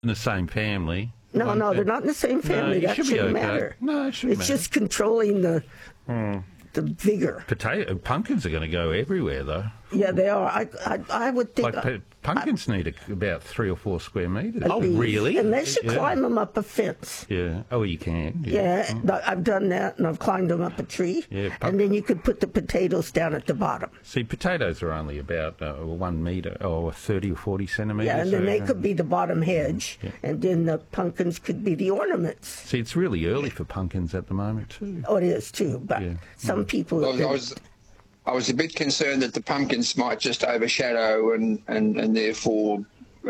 in the same family. No, they're not in the same family. No, that should shouldn't be okay. matter. No, it shouldn't It's matter. just controlling the vigor. Pumpkins are going to go everywhere, though. Yeah, they are. I would think. Pumpkins need about 3 or 4 square metres. Oh, really? Unless you Yeah. climb them up a fence. Yeah. Oh, you can. Yeah, I've done that, and I've climbed them up a tree. Yeah, and then you could put the potatoes down at the bottom. See, potatoes are only about 1 metre or 30 or 40 centimetres. Yeah, and then they so- could be the bottom hedge, and then the pumpkins could be the ornaments. See, it's really early for pumpkins at the moment, too. Oh, it is too, but Yeah. some people. I was a bit concerned that the pumpkins might just overshadow and therefore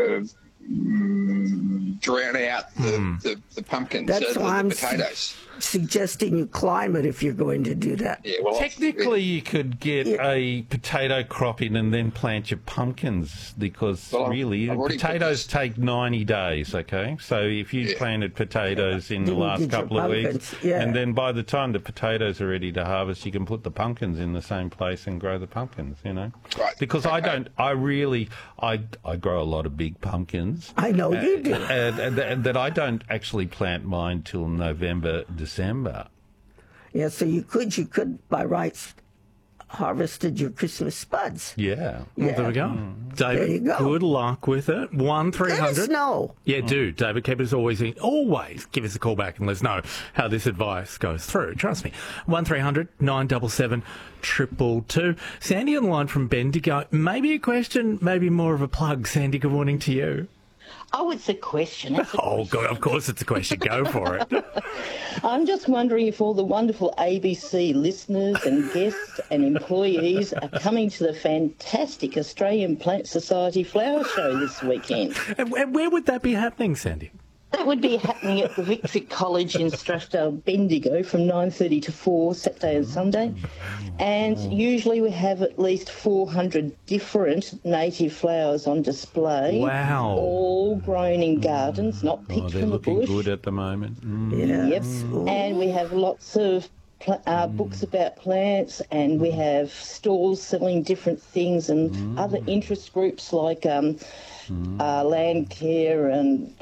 drown out the pumpkins, That's why I'm the potatoes. suggesting you climb it if you're going to do that. Yeah, well, Technically, you could get a potato crop in and then plant your pumpkins because really, I've already put potatoes this- take 90 days, okay? So if you planted potatoes in the Then you last did your couple of weeks, pumpkins, yeah. and then by the time the potatoes are ready to harvest, you can put the pumpkins in the same place and grow the pumpkins, you know? Right. Because I grow a lot of big pumpkins. I know you do. And that I don't actually plant mine till November, December. Yeah, so you could by rights harvested your Christmas spuds. Yeah. Well, there we go. David, There you go. good luck with it. 1-300. Let us know. Yeah, do. David, keep us always give us a call back and let us know how this advice goes through. Trust me. 1300 977 222. Sandy on the line from Bendigo. Maybe a question, maybe more of a plug. Sandy, good morning to you. Oh, it's a question. It's a Oh, question. God, of course it's a question. Go for it. I'm just wondering if all the wonderful ABC listeners and guests and employees are coming to the fantastic Australian Plant Society Flower Show this weekend. And where would that be happening, Sandy? That would be happening at the Victory College in Strathdale, Bendigo from 9:30 to 4, Saturday and Sunday. And usually we have at least 400 different native flowers on display. Wow. All grown in gardens, not Oh, picked they're from the looking bush. good at the moment. Yeah. Yep. And we have lots of books about plants, and we have stalls selling different things and other interest groups like land care and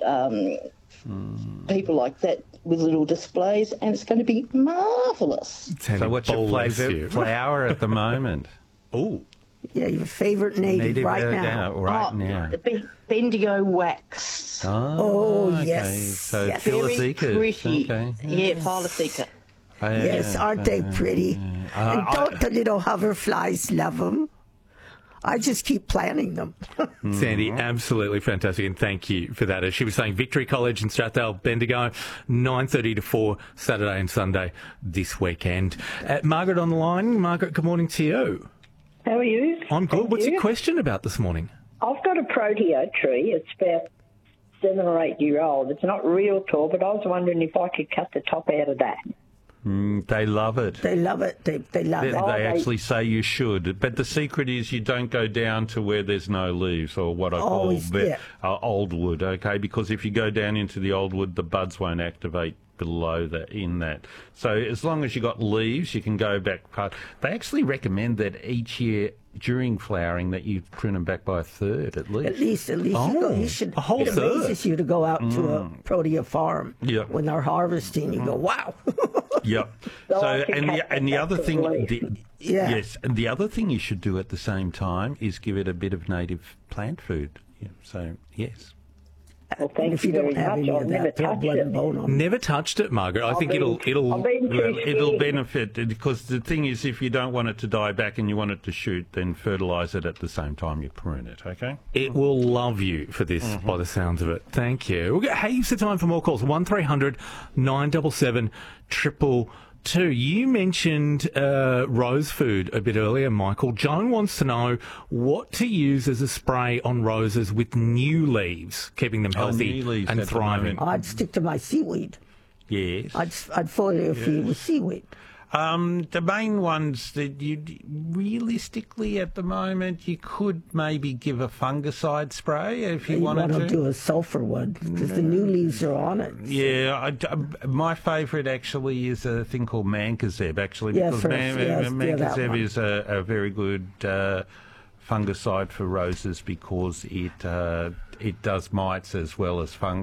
people like that with little displays, and it's going to be marvellous. Sandy, So what's your bless you. favourite flower at the moment? Oh, Yeah, your favorite native right now. Right now. The Bendigo wax. Oh, okay. yes, So yes. Very Philotheca. pretty. Okay. Yeah, Philotheca. Yes, aren't they pretty? And don't the little hoverflies love them? I just keep planting them. Sandy, absolutely fantastic, and thank you for that. As she was saying, Victory College in Strathdale, Bendigo, 9:30 to 4, Saturday and Sunday this weekend. Margaret on the line. Margaret, good morning to you. How are you? I'm good. Thank What's you. your question about this morning? I've got a proteo tree. It's about 7 or 8 year old. It's not real tall, but I was wondering if I could cut the top out of that. They love it. They love it. They love They it. actually say you should, but the secret is you don't go down to where there's no leaves, or what I call Always, yeah. old wood, okay? Because if you go down into the old wood, the buds won't activate below that, in that. So as long as you got leaves, you can go back part. They actually recommend that each year during flowering that you prune them back by a third at least. At least you should. a whole it third. amazes you to go out to a proteo farm Yeah. when they're harvesting. You go, wow. Yep. So So I can cut and the that other back thing, to leaf. Yeah. yes, and the other thing you should do at the same time is give it a bit of native plant food. Yeah, so yes. Well, And thank if you you don't very have much. any I've of never that, they'll touched blood and it. bone on. Never touched it, Margaret. I think I've it'll been too It'll scared. benefit because the thing is, if you don't want it to die back and you want it to shoot, then fertilise it at the same time you prune it. Okay. It will love you for this, by the sounds of it. Thank you. We've got heaps of time for more calls. 1300 977 222. You mentioned rose food a bit earlier, Michael. Joan wants to know what to use as a spray on roses with new leaves, keeping them healthy new leaves and at the thriving. moment. I'd stick to my seaweed. Yes. I'd foliar feed with seaweed. The main ones that you realistically at the moment you could maybe give a fungicide spray if you You wanted want to to. do a sulfur one because the new leaves are on it. Yeah, my favourite actually is a thing called Mancozeb, actually, Yeah, because first, yes, yeah, that Mancozeb one. is a very good fungicide for roses because it does mites as well as fungi.